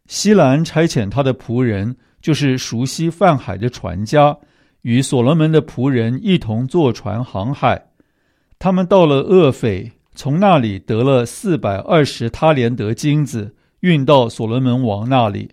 希兰差遣他的仆人，就是熟悉泛海的船家，与所罗门的仆人一同坐船航海。他们到了厄斐，从那里得了420他连得金子，运到所罗门王那里。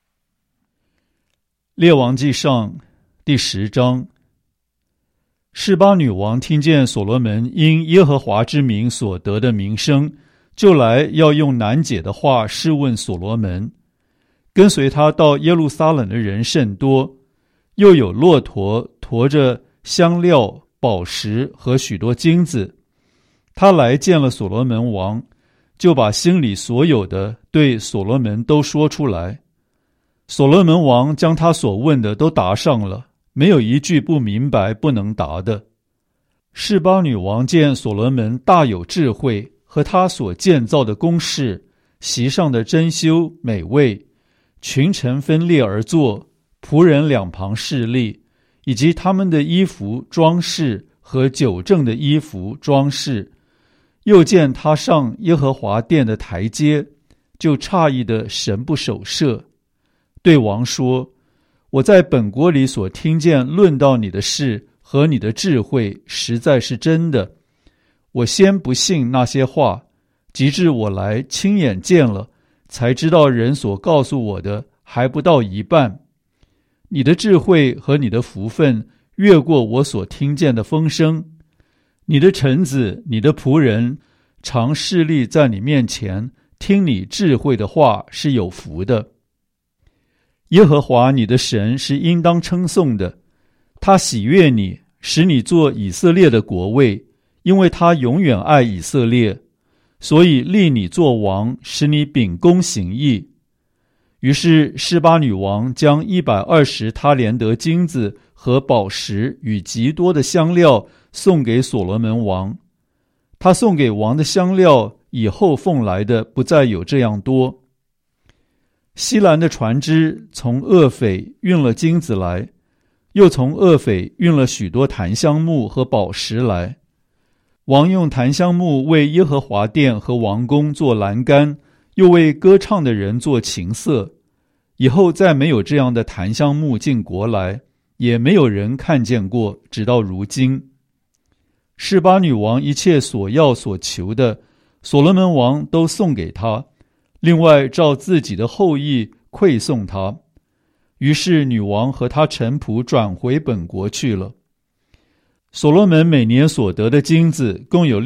列王记上第10章。示巴女王听见所罗门因耶和华之名所得的名声，就来要用难解的话试问所罗门。跟随他到耶路撒冷的人甚多，又有骆驼驮着香料、宝石和许多金子。他来见了所罗门王，就把心里所有的对所罗门都说出来。所罗门王将他所问的都答上了，没有一句不明白不能答的。示巴女王见所罗门大有智慧，和他所建造的宫室，席上的珍馐美味，群臣分列而坐，仆人两旁侍立，以及他们的衣服装饰和酒政的衣服装饰。又见他上耶和华殿的台阶，就诧异的神不守舍，对王说：我在本国里所听见论到你的事和你的智慧，实在是真的。我先不信那些话，及至我来亲眼见了，才知道人所告诉我的还不到一半。你的智慧和你的福分越过我所听见的风声。你的臣子，你的仆人，常侍立在你面前，听你智慧的话是有福的。耶和华你的神是应当称颂的，他喜悦你，使你做以色列的国位，因为他永远爱以色列，所以立你做王，使你秉公行义。于是示巴女王将120他连得金子和宝石与极多的香料送给所罗门王。他送给王的香料以后奉来的不再有这样多。希兰的船只从厄斐运了金子来，又从厄斐运了许多檀香木和宝石来。王用檀香木为耶和华殿和王宫做栏杆，又为歌唱的人做琴瑟。以后再没有这样的檀香木进国来，也没有人看见过，直到如今。示巴女王一切所要所求的，所罗门王都送给他，另外照自己的后裔馈送他。于是女王和他臣仆转回本国去了。所罗门每年所得的金子共有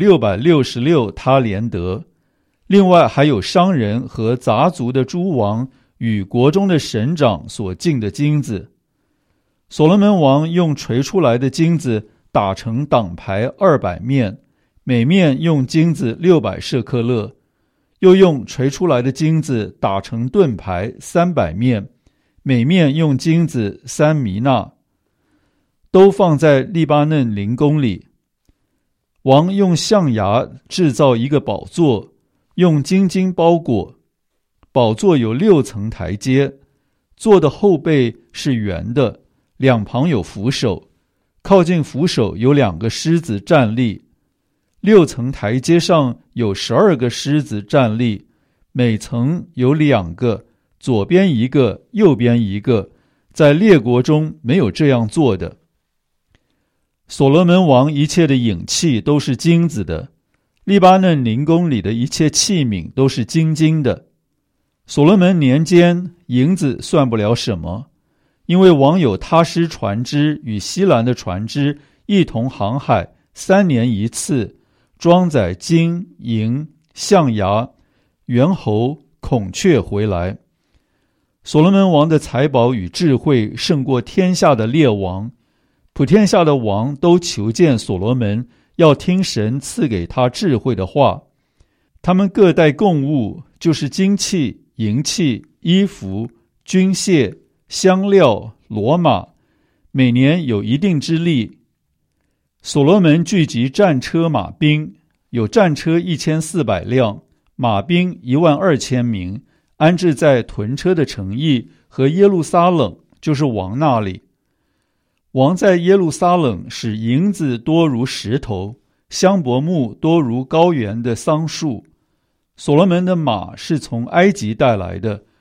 666他连得，另外还有商人和杂族的诸王与国中的省长所进的金子。所罗门王用锤出来的金子打成挡牌200面，每面用金子600舍克勒，又用锤出来的金子打成盾牌300面，每面用金子3弥纳，都放在利巴嫩林宫里。王用象牙制造一个宝座，用金金包裹。宝座有6层台阶，座的后背是圆的，两旁有扶手，靠近扶手有2个狮子站立。6层台阶上有12个狮子站立，每层有2个，左边1个，右边1个，在列国中没有这样做的。所罗门王一切的影器都是金子的，利巴嫩林宫里的一切器皿都是金的。所罗门年间，银子算不了什么，因为王有他施船只与希兰的船只一同航海，3年一次，装载金银象牙猿猴孔雀回来。所罗门王的财宝与智慧胜过天下的列王，普天下的王都求见所罗门，要听神赐给他智慧的话。他们各带供物，就是金器、银器、衣服、军械、香料、骡马，每年有一定之例。所罗门聚集战车马兵，有战车1400辆，马兵12000名，安置在屯车的城邑和耶路撒冷，就是王那里。王在耶路撒冷使银子多如石头，香柏木多如高原的桑树。所罗门的马是从埃及带来的，